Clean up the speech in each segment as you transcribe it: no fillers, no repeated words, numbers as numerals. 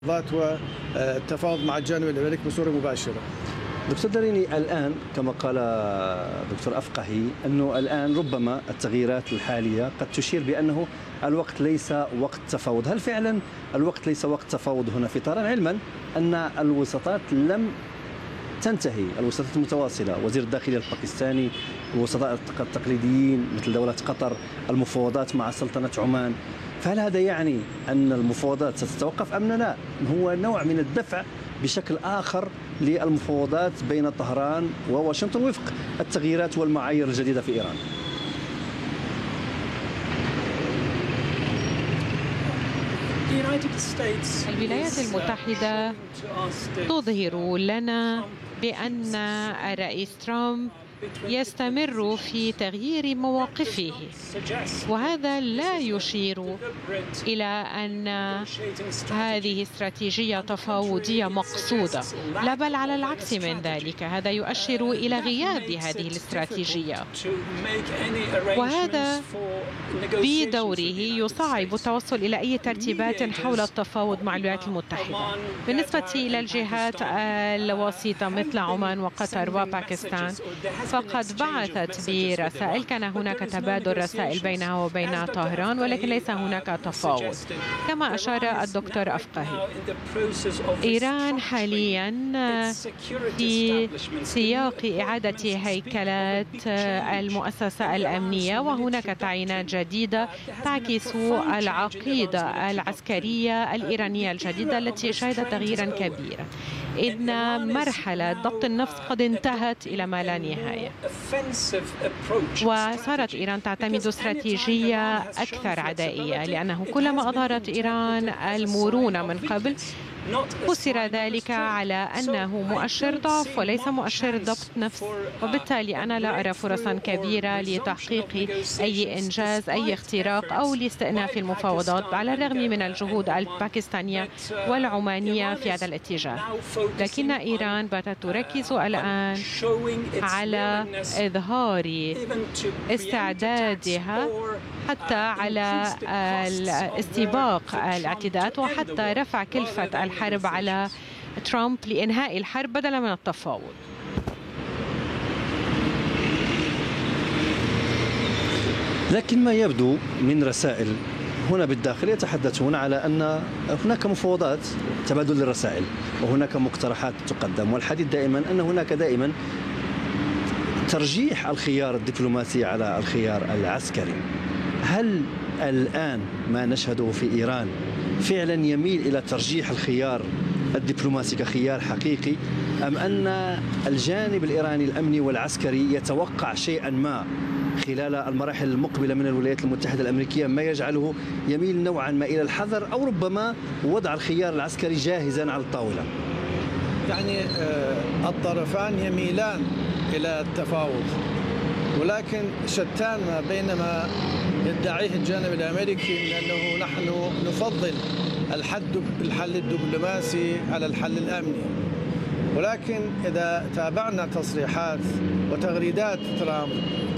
والتفاوض مع الجانب الأمريكي بصورة مباشرة. دكتور دريني، الآن كما قال دكتور أفقهي أنه الآن ربما التغييرات الحالية قد تشير بأنه الوقت ليس وقت تفاوض. هل فعلا الوقت ليس وقت تفاوض هنا في طهران، علما أن الوساطات لم تنتهي، الوساطات المتواصلة، وزير الداخلية الباكستاني، الوسطاء التقليديين مثل دولة قطر، المفاوضات مع سلطنة عمان، فهل هذا يعني أن المفاوضات ستتوقف أم لا؟ هو نوع من الدفع بشكل آخر للمفاوضات بين طهران وواشنطن وفق التغييرات والمعايير الجديدة في إيران. الولايات المتحدة تظهر لنا بأن الرئيس ترامب يستمر في تغيير مواقفه، وهذا لا يشير إلى أن هذه استراتيجية تفاوضية مقصودة، لا بل على العكس من ذلك، هذا يؤشر إلى غياب هذه الاستراتيجية، وهذا بدوره يصعب التوصل إلى أي ترتيبات حول التفاوض مع الولايات المتحدة. بالنسبة إلى الجهات الوسيطة مثل عمان وقطر وباكستان، فقد بعثت برسائل، كان هناك تبادل رسائل بينها وبين طهران، ولكن ليس هناك تفاوض. كما أشار الدكتور أفقهي، إيران حاليا في سياق إعادة هيكلة المؤسسة الأمنية، وهناك تعيينات جديدة تعكس العقيدة العسكرية الإيرانية الجديدة التي شهدت تغييرا كبيرا، إن مرحلة ضبط النفس قد انتهت إلى ما لا نهاية، وصارت إيران تعتمد استراتيجية أكثر عدائية، لأنه كلما أظهرت إيران المرونة من قبل فسر ذلك على أنه مؤشر ضعف وليس مؤشر ضبط نفس، وبالتالي أنا لا أرى فرصا كبيرة لتحقيق أي إنجاز، أي اختراق أو لاستئناف المفاوضات، على الرغم من الجهود الباكستانية والعمانية في هذا الاتجاه. لكن إيران باتت تركز الآن على إظهار استعدادها حتى على استباق الاعتداءات، وحتى رفع كلفة الحرب على ترامب لإنهاء الحرب بدلا من التفاوض. لكن ما يبدو من رسائل هنا بالداخل يتحدثون على أن هناك مفاوضات، تبادل الرسائل، وهناك مقترحات تقدم، والحديث دائما أن هناك دائما ترجيح الخيار الدبلوماسي على الخيار العسكري. هل الآن ما نشهده في إيران فعلا يميل إلى ترجيح الخيار الدبلوماسي كخيار حقيقي، أم أن الجانب الإيراني الأمني والعسكري يتوقع شيئا ما خلال المراحل المقبلة من الولايات المتحدة الأمريكية ما يجعله يميل نوعا ما إلى الحذر، أو ربما وضع الخيار العسكري جاهزا على الطاولة؟ يعني الطرفان يميلان إلى التفاوض، ولكن شتان ما بين ما يدعيه الجانب الأمريكي من أنه نحن نفضل الحل الدبلوماسي على الحل الأمني، ولكن إذا تابعنا تصريحات وتغريدات ترامب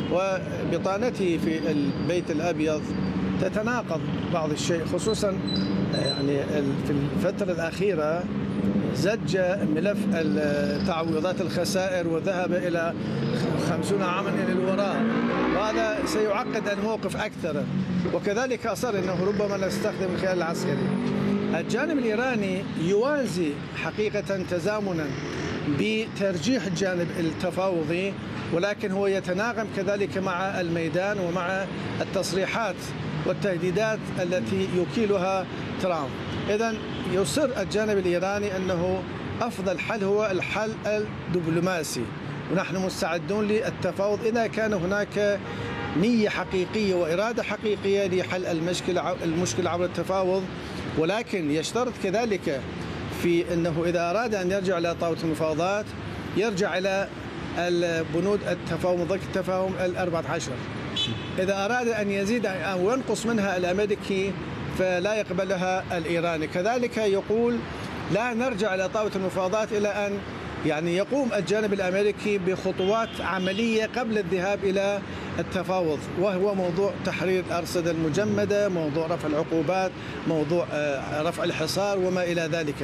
وبطانته في البيت الأبيض تتناقض بعض الشيء، خصوصا يعني في الفترة الأخيرة زج ملف تعويضات الخسائر وذهب إلى 50 عاما إلى الوراء، وهذا سيعقد الموقف أكثر، وكذلك أصر أنه ربما نستخدم الخيار العسكري. الجانب الإيراني يوازي حقيقة تزامنا بترجيح الجانب التفاوضي، ولكن هو يتناغم كذلك مع الميدان ومع التصريحات والتهديدات التي يكيلها ترامب. إذن يصر الجانب الإيراني أنه أفضل حل هو الحل الدبلوماسي، ونحن مستعدون للتفاوض إذا كان هناك نية حقيقية وإرادة حقيقية لحل المشكلة عبر التفاوض، ولكن يشترط كذلك في أنه إذا أراد أن يرجع إلى طاولة المفاوضات يرجع إلى البنود التفاهم 14. إذا أراد أن يزيد أو ينقص منها الأمريكي فلا يقبلها الإيراني. كذلك يقول لا نرجع إلى طاولة المفاوضات إلى أن يعني يقوم الجانب الأمريكي بخطوات عملية قبل الذهاب إلى التفاوض، وهو موضوع تحرير الأرصدة المجمدة، موضوع رفع العقوبات، موضوع رفع الحصار وما إلى ذلك.